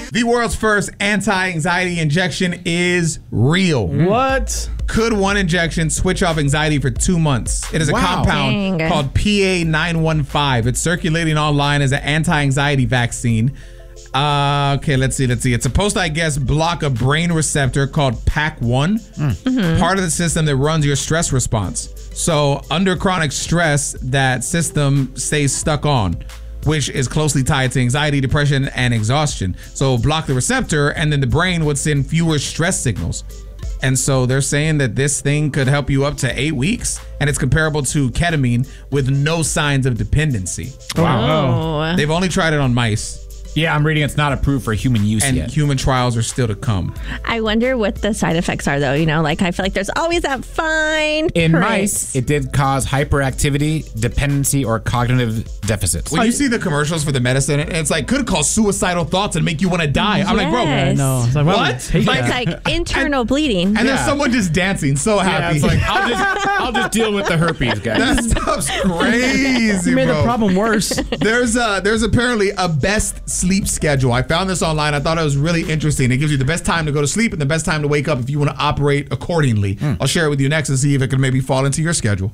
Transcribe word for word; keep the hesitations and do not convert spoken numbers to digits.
The world's first anti-anxiety injection is real. What? Could one injection switch off anxiety for two months? It is a Wow. compound Dang. called P A nine one five. It's circulating online as an anti-anxiety vaccine. Uh, okay, let's see, let's see. It's supposed to, I guess, block a brain receptor called P A C one, Mm-hmm. part of the system that runs your stress response. So under chronic stress, that system stays stuck on, which is closely tied to anxiety, depression, and exhaustion. So block the receptor, and then the brain would send fewer stress signals. And so they're saying that this thing could help you up to eight weeks, and it's comparable to ketamine with no signs of dependency. Oh. They've only tried it on mice, Yeah, I'm reading it's not approved for human use and yet. human trials are still to come. I wonder what the side effects are, though. You know, like I feel like there's always that fine In print. mice, it did cause hyperactivity, dependency, or cognitive deficits. When you see the commercials for the medicine, and it's like, could cause suicidal thoughts and make you want to die. I'm like, bro, Yes. No, it's like, well, what? take Like, It's like internal bleeding. and there's Yeah. someone just dancing, so yeah, happy. it's like I'll just I'll just deal with the herpes, guys. that stuff's crazy, You made bro. the problem worse. There's uh there's apparently a best sleep schedule. I found this online. I thought it was really interesting. It gives you the best time to go to sleep and the best time to wake up if you want to operate accordingly. I'll share it with you next and see if it can maybe fall into your schedule.